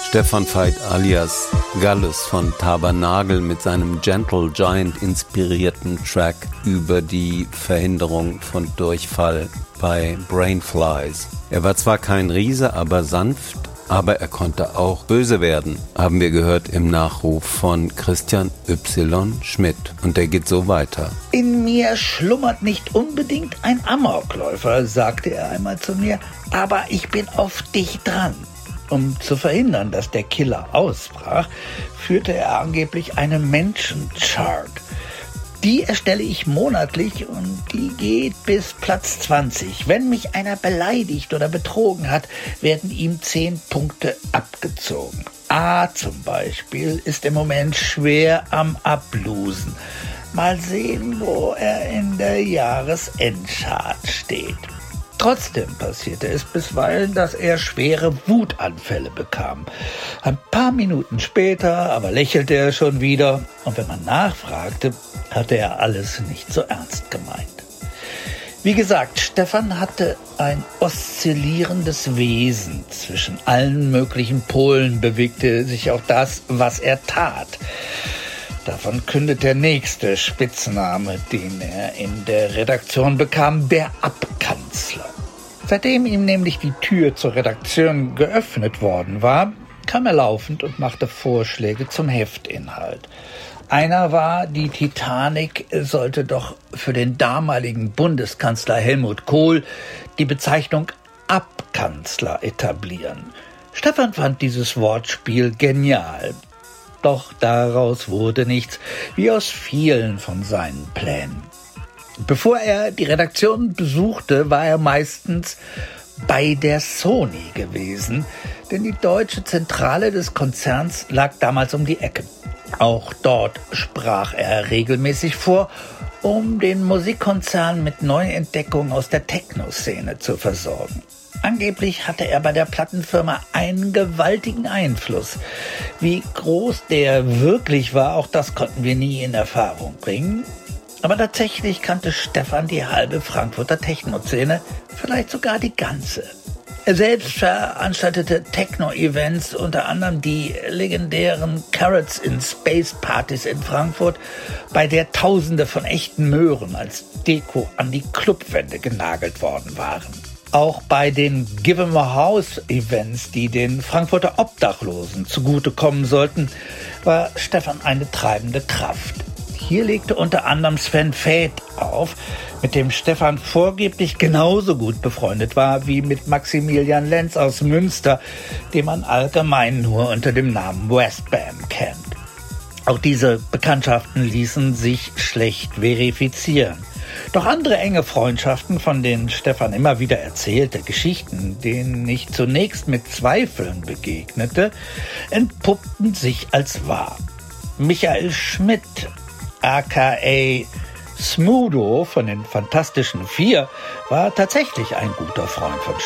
Stefan Veit alias Gallus von Tabernagel mit seinem Gentle Giant inspirierten Track über die Verhinderung von Durchfall bei Brainflies. Er war zwar kein Riese, aber sanft, aber er konnte auch böse werden, haben wir gehört im Nachruf von Christian Y. Schmidt. Und der geht so weiter. In mir schlummert nicht unbedingt ein Amokläufer, sagte er einmal zu mir, aber ich bin auf dich dran. Um zu verhindern, dass der Killer ausbrach, führte er angeblich eine Menschenchart. Die erstelle ich monatlich und die geht bis Platz 20. Wenn mich einer beleidigt oder betrogen hat, werden ihm 10 Punkte abgezogen. A zum Beispiel ist im Moment schwer am Ablosen. Mal sehen, wo er in der Jahresendchart steht. Trotzdem passierte es bisweilen, dass er schwere Wutanfälle bekam. Ein paar Minuten später aber lächelte er schon wieder und wenn man nachfragte, hatte er alles nicht so ernst gemeint. Wie gesagt, Stefan hatte ein oszillierendes Wesen. Zwischen allen möglichen Polen bewegte sich auch das, was er tat. Davon kündet der nächste Spitzname, den er in der Redaktion bekam, der Abkanzler. Seitdem ihm nämlich die Tür zur Redaktion geöffnet worden war, kam er laufend und machte Vorschläge zum Heftinhalt. Einer war, die Titanic sollte doch für den damaligen Bundeskanzler Helmut Kohl die Bezeichnung Abkanzler etablieren. Stefan fand dieses Wortspiel genial. Doch daraus wurde nichts, wie aus vielen von seinen Plänen. Bevor er die Redaktion besuchte, war er meistens bei der Sony gewesen, denn die deutsche Zentrale des Konzerns lag damals um die Ecke. Auch dort sprach er regelmäßig vor, um den Musikkonzern mit Neuentdeckungen aus der Techno-Szene zu versorgen. Angeblich hatte er bei der Plattenfirma einen gewaltigen Einfluss. Wie groß der wirklich war, auch das konnten wir nie in Erfahrung bringen. Aber tatsächlich kannte Stefan die halbe Frankfurter Techno-Szene, vielleicht sogar die ganze. Er selbst veranstaltete Techno-Events, unter anderem die legendären Carrots in Space Partys in Frankfurt, bei der Tausende von echten Möhren als Deko an die Clubwände genagelt worden waren. Auch bei den Give 'em a House Events, die den Frankfurter Obdachlosen zugutekommen sollten, war Stefan eine treibende Kraft. Hier legte unter anderem Sven Väth auf, mit dem Stefan vorgeblich genauso gut befreundet war wie mit Maximilian Lenz aus Münster, den man allgemein nur unter dem Namen Westbam kennt. Auch diese Bekanntschaften ließen sich schlecht verifizieren. Doch andere enge Freundschaften, von denen Stefan immer wieder erzählte, Geschichten, denen ich zunächst mit Zweifeln begegnete, entpuppten sich als wahr. Michael Schmidt, aka Smudo von den Fantastischen Vier, war tatsächlich ein guter Freund von